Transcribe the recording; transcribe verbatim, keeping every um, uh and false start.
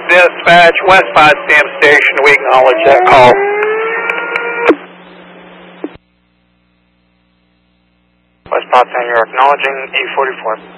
Dispatch, West Potsdam Station, we acknowledge that call. West Potsdam, you're acknowledging E forty-four.